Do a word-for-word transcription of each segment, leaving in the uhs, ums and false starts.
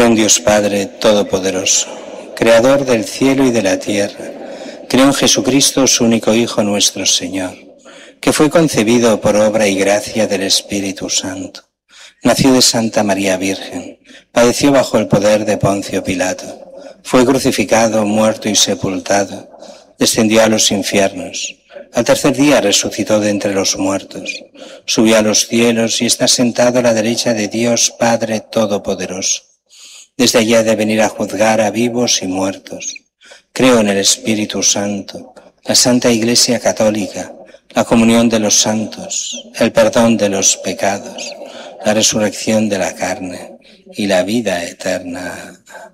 en Dios Padre Todopoderoso, Creador del cielo y de la tierra. Creo en Jesucristo, su único Hijo nuestro Señor, que fue concebido por obra y gracia del Espíritu Santo. Nació de Santa María Virgen, padeció bajo el poder de Poncio Pilato, fue crucificado, muerto y sepultado, descendió a los infiernos. Al tercer día resucitó de entre los muertos, subió a los cielos y está sentado a la derecha de Dios Padre Todopoderoso. Desde allí ha de venir a juzgar a vivos y muertos. Creo en el Espíritu Santo, la Santa Iglesia Católica, la comunión de los santos, el perdón de los pecados, la resurrección de la carne y la vida eterna.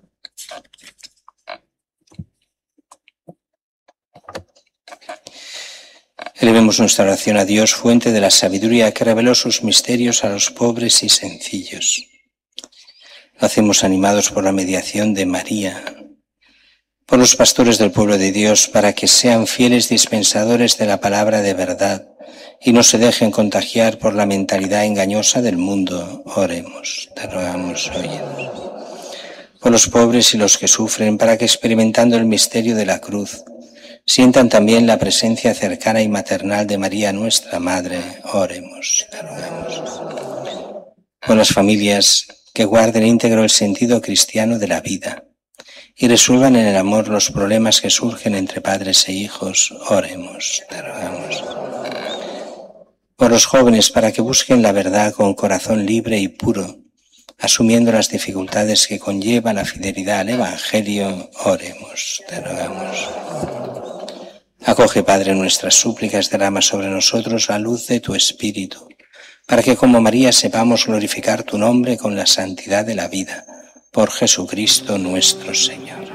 Elevemos nuestra oración a Dios, fuente de la sabiduría, que reveló sus misterios a los pobres y sencillos. Lo hacemos animados por la mediación de María, por los pastores del pueblo de Dios, para que sean fieles dispensadores de la palabra de verdad y no se dejen contagiar por la mentalidad engañosa del mundo. Oremos, te rogamos, óyenos. Por los pobres y los que sufren, para que experimentando el misterio de la cruz, sientan también la presencia cercana y maternal de María, nuestra Madre. Oremos, te rogamos. Por las familias que guarden íntegro el sentido cristiano de la vida y resuelvan en el amor los problemas que surgen entre padres e hijos. Oremos, te rogamos. Por los jóvenes, para que busquen la verdad con corazón libre y puro, asumiendo las dificultades que conlleva la fidelidad al Evangelio. Oremos, te rogamos. Acoge, Padre, nuestras súplicas, derrama sobre nosotros la luz de tu Espíritu, para que como María sepamos glorificar tu nombre con la santidad de la vida, por Jesucristo nuestro Señor.